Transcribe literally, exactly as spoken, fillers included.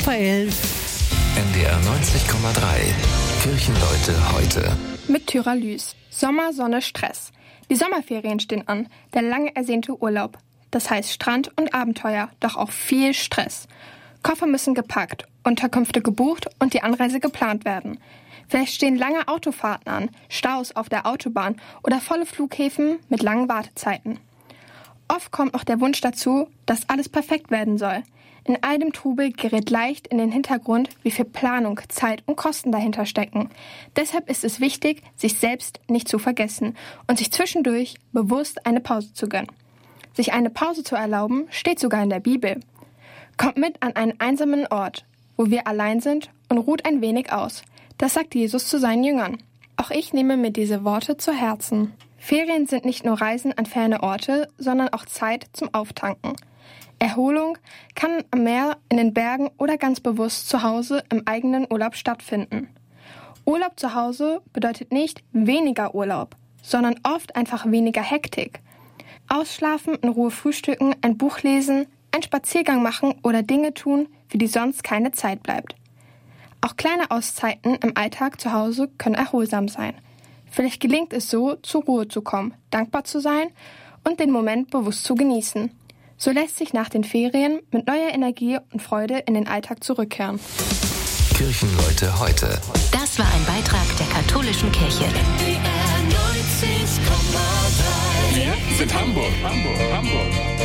Raphael. N D R neunzig Komma drei. Kirchenleute heute. Mit Tyralys. Sommer, Sonne, Stress. Die Sommerferien stehen an, der lange ersehnte Urlaub. Das heißt Strand und Abenteuer, doch auch viel Stress. Koffer müssen gepackt, Unterkünfte gebucht und die Anreise geplant werden. Vielleicht stehen lange Autofahrten an, Staus auf der Autobahn oder volle Flughäfen mit langen Wartezeiten. Oft kommt noch der Wunsch dazu, dass alles perfekt werden soll. In all dem Trubel gerät leicht in den Hintergrund, wie viel Planung, Zeit und Kosten dahinter stecken. Deshalb ist es wichtig, sich selbst nicht zu vergessen und sich zwischendurch bewusst eine Pause zu gönnen. Sich eine Pause zu erlauben, steht sogar in der Bibel. Kommt mit an einen einsamen Ort, wo wir allein sind, und ruht ein wenig aus. Das sagt Jesus zu seinen Jüngern. Auch ich nehme mir diese Worte zu Herzen. Ferien sind nicht nur Reisen an ferne Orte, sondern auch Zeit zum Auftanken. Erholung kann am Meer, in den Bergen oder ganz bewusst zu Hause im eigenen Urlaub stattfinden. Urlaub zu Hause bedeutet nicht weniger Urlaub, sondern oft einfach weniger Hektik. Ausschlafen, in Ruhe frühstücken, ein Buch lesen, einen Spaziergang machen oder Dinge tun, für die sonst keine Zeit bleibt. Auch kleine Auszeiten im Alltag zu Hause können erholsam sein. Vielleicht gelingt es so, zur Ruhe zu kommen, dankbar zu sein und den Moment bewusst zu genießen. So lässt sich nach den Ferien mit neuer Energie und Freude in den Alltag zurückkehren. Kirchenleute heute. Das war ein Beitrag der katholischen Kirche. Wir sind Hamburg, Hamburg, Hamburg.